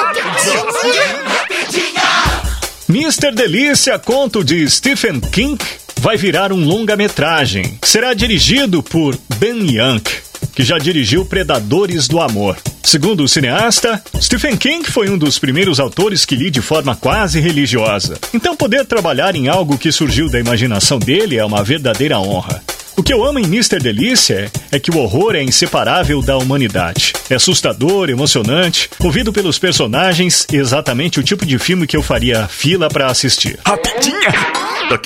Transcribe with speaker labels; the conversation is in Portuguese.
Speaker 1: Mr. Delícia, conto de Stephen King, vai virar um longa-metragem. Será dirigido por Ben Young, que já dirigiu Predadores do Amor. Segundo o cineasta, Stephen King foi um dos primeiros autores que li de forma quase religiosa. Então poder trabalhar em algo que surgiu da imaginação dele é uma verdadeira honra. O que eu amo em Mr. Delícia é que o horror é inseparável da humanidade. É assustador, emocionante, movido pelos personagens, exatamente o tipo de filme que eu faria fila pra assistir.
Speaker 2: Rapidinha!